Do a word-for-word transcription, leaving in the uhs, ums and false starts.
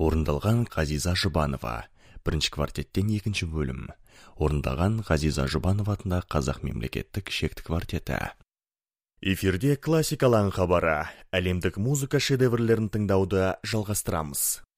Орындалған Ғазиза Жұбанова. Бірінші квартеттен екінші бөлім. Орындаған Ғазиза Жұбанова атындағы Қазақ мемлекеттік шекті квартеті. Эфирде классикалан хабары. Әлемдік музыка шедеврлерін тыңдауды жалғастырамыз.